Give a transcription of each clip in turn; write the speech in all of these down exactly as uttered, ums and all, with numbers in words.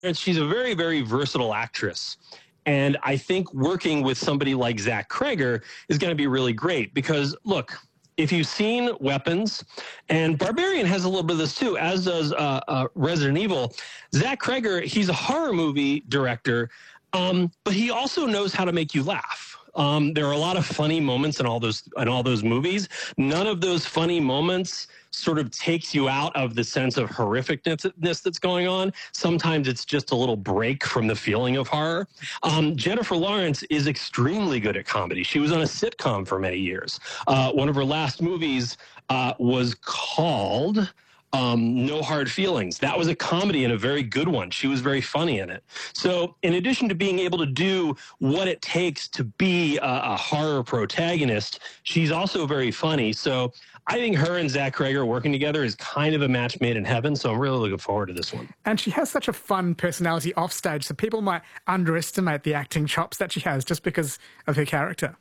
she's a very, very versatile actress. And I think working with somebody like Zach Cregger is going to be really great because, look, if you've seen Weapons, and Barbarian has a little bit of this too, as does uh, uh, Resident Evil, Zach Cregger, he's a horror movie director, um, but he also knows how to make you laugh. Um, there are a lot of funny moments in all those in all those movies. None of those funny moments sort of takes you out of the sense of horrificness that's going on. Sometimes it's just a little break from the feeling of horror. Um, Jennifer Lawrence is extremely good at comedy. She was on a sitcom for many years. Uh, one of her last movies uh, was called Um, No Hard Feelings. That was a comedy and a very good one. She was very funny in it. So in addition to being able to do what it takes to be a, a horror protagonist, she's also very funny. So I think her and Zach Cregger working together is kind of a match made in heaven. So I'm really looking forward to this one. And she has such a fun personality off stage, so people might underestimate the acting chops that she has just because of her character.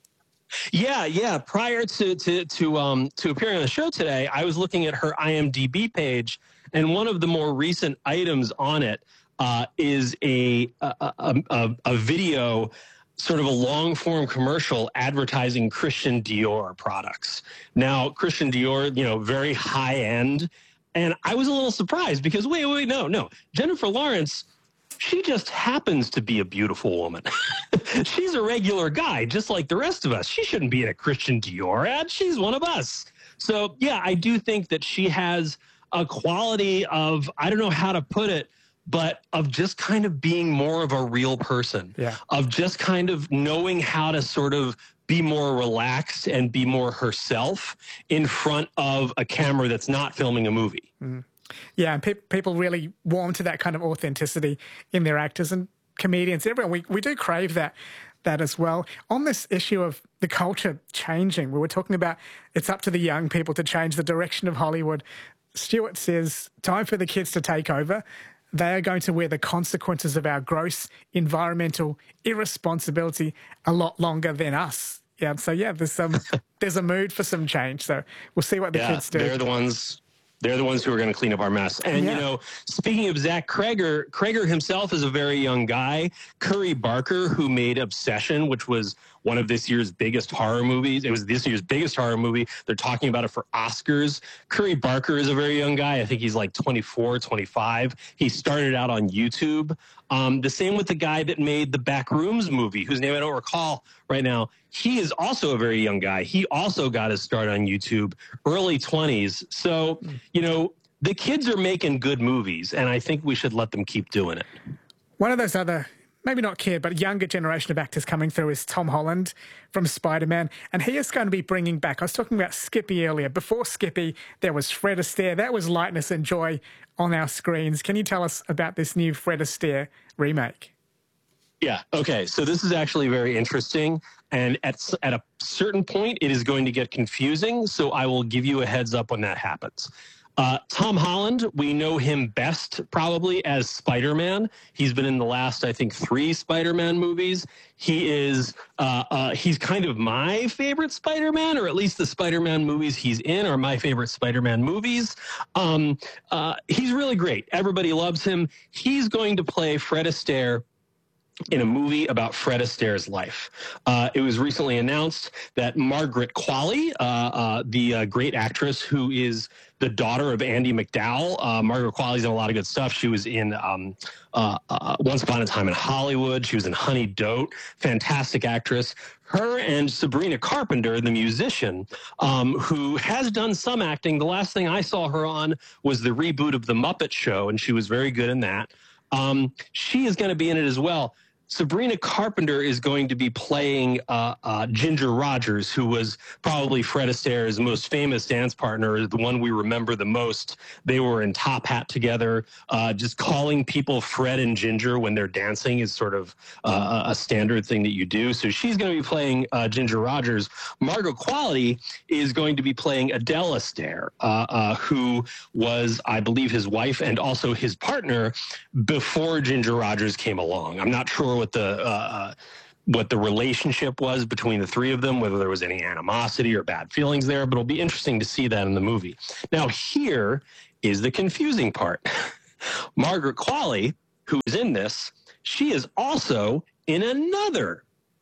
Yeah, yeah. Prior to to to um to appearing on the show today, I was looking at her I M D B page, and one of the more recent items on it uh, is a a, a a video, sort of a long form commercial advertising Christian Dior products. Now, Christian Dior, you know, very high end, and I was a little surprised because wait, wait, no, no, Jennifer Lawrence, she just happens to be a beautiful woman. She's a regular guy, just like the rest of us. She shouldn't be in a Christian Dior ad. She's one of us. So, yeah, I do think that she has a quality of, I don't know how to put it, but of just kind of being more of a real person, yeah. of just kind of knowing how to sort of be more relaxed and be more herself in front of a camera that's not filming a movie. Mm. Yeah, and pe people really warm to that kind of authenticity in their actors and comedians. Everyone, we, we do crave that that as well. On this issue of the culture changing, we were talking about it's up to the young people to change the direction of Hollywood. Stewart says, time for the kids to take over. They are going to wear the consequences of our gross environmental irresponsibility a lot longer than us. Yeah, so yeah, there's some there's a mood for some change. So we'll see what the yeah, kids do. They're the ones... They're the ones who are going to clean up our mess. And, yeah. you know, speaking of Zach Cregger, Cregger himself is a very young guy. Curry Barker, who made Obsession, which was one of this year's biggest horror movies. It was this year's biggest horror movie. They're talking about it for Oscars. Curry Barker is a very young guy. I think he's like twenty-four, twenty-five. He started out on YouTube. Um, the same with the guy that made the Backrooms movie, whose name I don't recall right now. He is also a very young guy. He also got his start on YouTube, early twenties. So, you know, the kids are making good movies, and I think we should let them keep doing it. One of those other, maybe not kid, but younger generation of actors coming through is Tom Holland from Spider-Man, and he is going to be bringing back, I was talking about Skippy earlier. Before Skippy, there was Fred Astaire. That was lightness and joy on our screens. Can you tell us about this new Fred Astaire remake? Yeah, okay, so this is actually very interesting, and at, at a certain point, it is going to get confusing, so I will give you a heads up when that happens. Uh, Tom Holland, we know him best probably as Spider-Man. He's been in the last, I think, three Spider-Man movies. He is, uh, uh, he's kind of my favorite Spider-Man, or at least the Spider-Man movies he's in are my favorite Spider-Man movies. Um, uh, he's really great. Everybody loves him. He's going to play Fred Astaire in a movie about Fred Astaire's life. Uh, it was recently announced that Margaret Qualley, uh, uh, the uh, great actress who is the daughter of Andie MacDowell, uh, Margaret Qualley's in a lot of good stuff. She was in um, uh, uh, Once Upon a Time in Hollywood. She was in Honey Dote, fantastic actress. Her and Sabrina Carpenter, the musician, um, who has done some acting. The last thing I saw her on was the reboot of The Muppet Show, and she was very good in that. Um, she is going to be in it as well. Sabrina Carpenter is going to be playing uh, uh, Ginger Rogers, who was probably Fred Astaire's most famous dance partner, the one we remember the most. They were in Top Hat together. Uh, just calling people Fred and Ginger when they're dancing is sort of uh, a standard thing that you do. So she's going to be playing uh, Ginger Rogers. Margaret Qualley is going to be playing Adele Astaire, uh, uh, who was, I believe, his wife and also his partner before Ginger Rogers came along. I'm not sure what the uh, what the relationship was between the three of them, whether there was any animosity or bad feelings there, but it'll be interesting to see that in the movie. Now, here is the confusing part. Margaret Qualley who is in this, she is also in another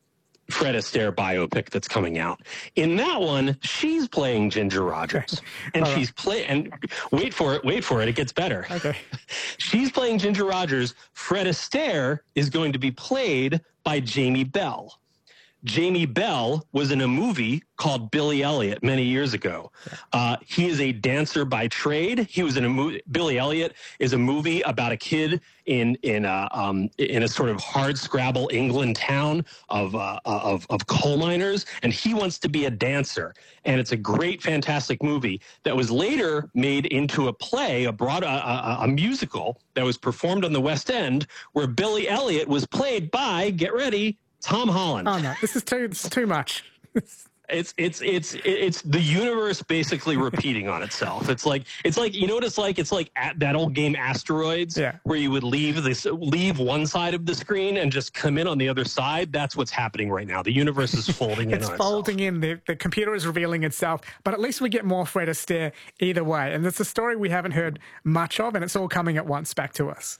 Fred Astaire biopic that's coming out. In that one, she's playing Ginger Rogers. And she's play and wait for it, wait for it, it gets better. Okay. She's playing Ginger Rogers. Fred Astaire is going to be played by Jamie Bell. Jamie Bell was in a movie called Billy Elliot many years ago. Uh, he is a dancer by trade. He was in a movie. Billy Elliot is a movie about a kid in in a um, in a sort of hard scrabble England town of uh, of of coal miners, and he wants to be a dancer. And it's a great, fantastic movie that was later made into a play, a broad a, a, a musical that was performed on the West End, where Billy Elliot was played by, get ready, Tom Holland. Oh no, this is too this is too much. It's it's it's it's the universe basically repeating on itself. It's like it's like you know what it's like. It's like at that old game Asteroids, yeah. where you would leave this leave one side of the screen and just come in on the other side. That's what's happening right now. The universe is folding in. It's on folding itself. in. The the computer is revealing itself. But at least we get more Fred Astaire either way. And it's a story we haven't heard much of, and it's all coming at once back to us.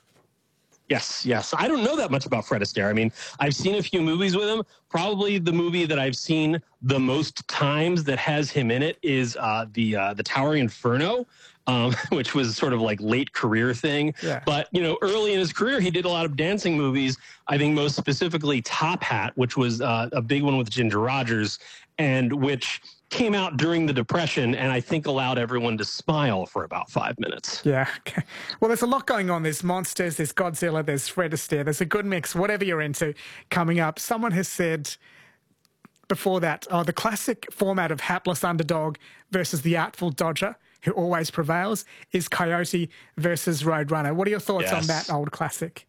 Yes, yes. I don't know that much about Fred Astaire. I mean, I've seen a few movies with him. Probably the movie that I've seen the most times that has him in it is uh, the uh, the Towering Inferno, um, which was sort of like late career thing. Yeah. But, you know, early in his career, he did a lot of dancing movies. I think most specifically Top Hat, which was uh, a big one with Ginger Rogers, and which came out during the Depression and I think allowed everyone to smile for about five minutes. Yeah. Okay. Well, there's a lot going on. There's monsters, there's Godzilla, there's Fred Astaire. There's a good mix, whatever you're into, coming up. Someone has said before that, oh, the classic format of hapless underdog versus the artful dodger who always prevails is Coyote versus Roadrunner. What are your thoughts Yes. on that old classic?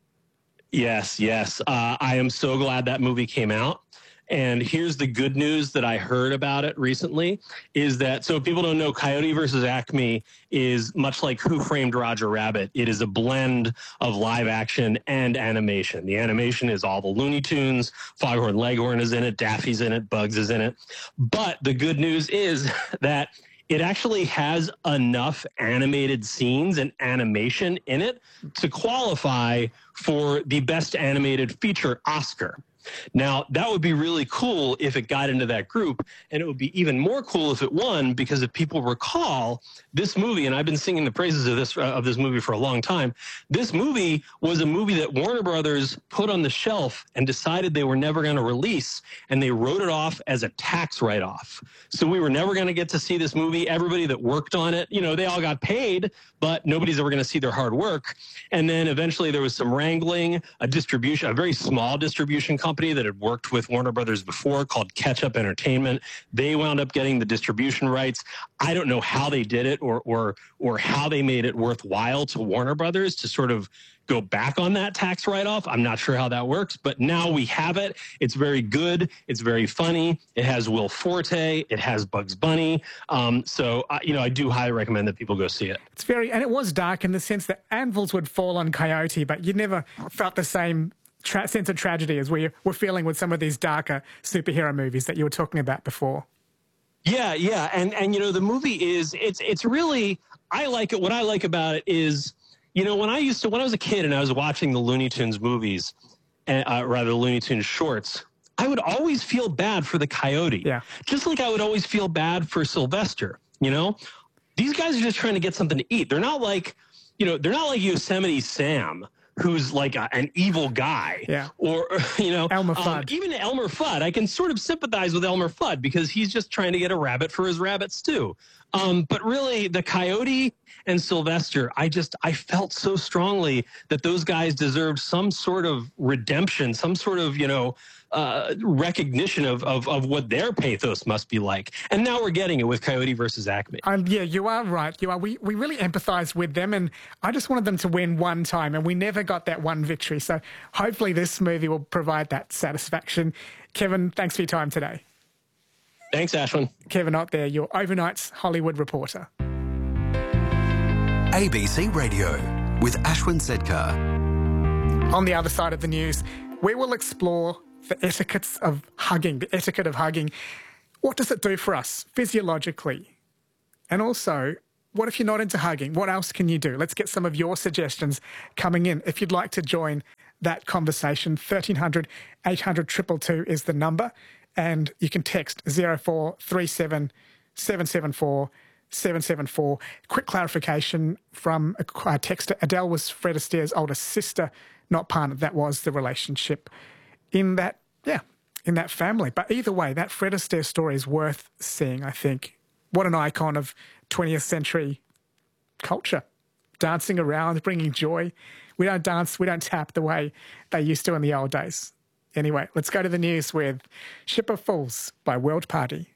Yes, yes. Uh, I am so glad that movie came out. And here's the good news that I heard about it recently is that, so if people don't know, Coyote versus Acme is much like Who Framed Roger Rabbit. It is a blend of live action and animation. The animation is all the Looney Tunes, Foghorn Leghorn is in it, Daffy's in it, Bugs is in it. But the good news is that it actually has enough animated scenes and animation in it to qualify for the Best Animated Feature Oscar. Now, that would be really cool if it got into that group, and it would be even more cool if it won, because if people recall, this movie, and I've been singing the praises of this uh, of this movie for a long time, this movie was a movie that Warner Brothers put on the shelf and decided they were never going to release, and they wrote it off as a tax write-off. So we were never going to get to see this movie. Everybody that worked on it, you know, they all got paid, but nobody's ever going to see their hard work. And then eventually there was some wrangling, a distribution, a very small distribution company that had worked with Warner Brothers before called Ketchup Entertainment. They wound up getting the distribution rights. I don't know how they did it or or or how they made it worthwhile to Warner Brothers to sort of go back on that tax write-off. I'm not sure how that works, but now we have it. It's very good. It's very funny. It has Will Forte. It has Bugs Bunny. Um, so, uh, you know, I do highly recommend that people go see it. It's very, and it was dark in the sense that anvils would fall on Coyote, but you never felt the same Tra- sense of tragedy as we were feeling with some of these darker superhero movies that you were talking about before. Yeah, yeah, and and you know the movie is it's it's really I like it. What I like about it is, you know, when I used to when I was a kid and I was watching the Looney Tunes movies, uh, rather the Looney Tunes shorts, I would always feel bad for the Coyote. Yeah, just like I would always feel bad for Sylvester. You know, these guys are just trying to get something to eat. They're not like, you know, they're not like Yosemite Sam, who's like a, an evil guy. Yeah. Or, you know, Elmer um, Fudd. even Elmer Fudd, I can sort of sympathize with Elmer Fudd because he's just trying to get a rabbit for his rabbit stew. Um, but really, the Coyote and Sylvester, I just, I felt so strongly that those guys deserved some sort of redemption, some sort of, you know, uh, recognition of, of, of what their pathos must be like. And now we're getting it with Coyote versus Acme. Um, yeah, you are right. You are. We, we really empathise with them, and I just wanted them to win one time, and we never got that one victory. So hopefully this movie will provide that satisfaction. Kevin, thanks for your time today. Thanks, Ashwin. Kevin Ott there, your overnight's Hollywood reporter. A B C Radio with Ashwin Sedkar. On the other side of the news, we will explore the etiquettes of hugging, the etiquette of hugging. What does it do for us physiologically? And also, what if you're not into hugging? What else can you do? Let's get some of your suggestions coming in. If you'd like to join that conversation, thirteen hundred, eight hundred, two two two is the number. And you can text zero four three seven, seven seven four, seven seven four. Quick clarification from a texter. Adele was Fred Astaire's older sister, not partner. That was the relationship in that, yeah, in that family. But either way, that Fred Astaire story is worth seeing, I think. What an icon of twentieth century culture. Dancing around, bringing joy. We don't dance, we don't tap the way they used to in the old days. Anyway, let's go to the news with Ship of Fools by World Party.